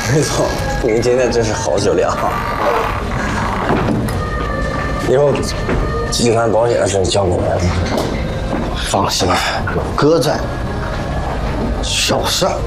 崔总，您今天真是好酒量。以后集团保险的事交给您。 放心，有哥在，小事儿。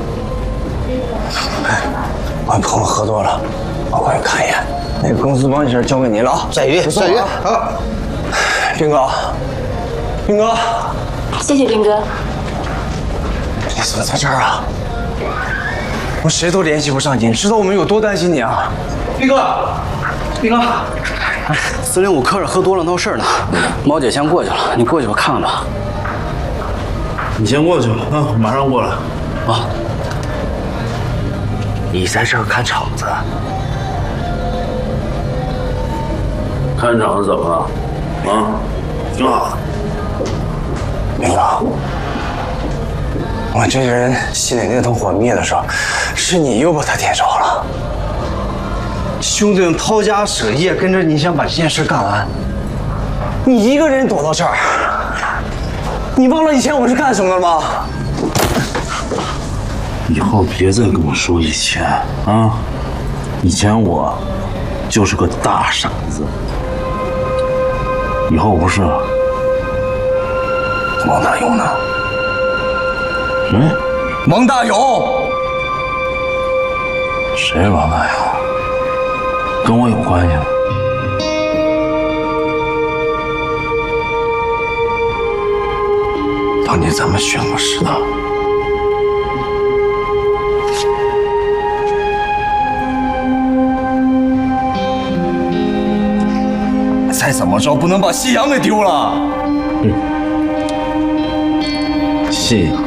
我朋友喝多了，我过去看一眼。那个公司保险事交给您了啊。 再约，再约。好， 兵哥，兵哥， 谢谢兵哥。 你怎么在这儿啊？我谁都联系不上你，你知道我们有多担心你啊？ 兵哥，兵哥，405客人喝多了闹事呢，毛姐先过去了，你过去吧看看吧。 你先过去吧，啊，马上过来。 啊， 你在这儿看场子？看场子怎么了？啊，挺好。 兵哥，我这个人心里那头火灭的时候，是你又把它点着了。兄弟们抛家舍业跟着你，想把这件事干完，你一个人躲到这儿，你忘了以前我是干什么的吗？ 以后别再跟我说以前啊！以前我就是个大傻子，以后不是了。 王大勇呢？ 谁？ 王大勇。 谁？王大勇？跟我有关系吗？ 当年咱们宣过誓的。再怎么着不能把夕阳给丢了。 信。